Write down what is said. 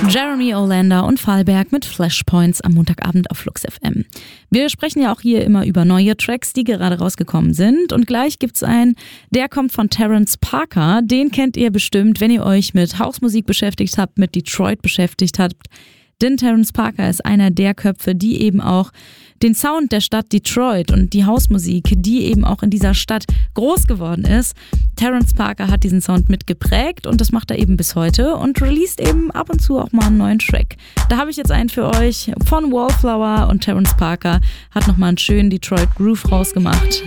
Jeremy Olander und Fahlberg mit Flashpoints am Montagabend auf Flux FM. Wir sprechen ja auch hier immer über neue Tracks, die gerade rausgekommen sind. Und gleich gibt's einen, der kommt von Terrence Parker. Den kennt ihr bestimmt, wenn ihr euch mit Hausmusik beschäftigt habt, mit Detroit beschäftigt habt. Denn Terrence Parker ist einer der Köpfe, die eben auch den Sound der Stadt Detroit und die Hausmusik, die eben auch in dieser Stadt groß geworden ist. Terrence Parker hat diesen Sound mitgeprägt und das macht er eben bis heute und released eben ab und zu auch mal einen neuen Track. Da habe ich jetzt einen für euch von Wallflower und Terrence Parker hat nochmal einen schönen Detroit Groove rausgemacht.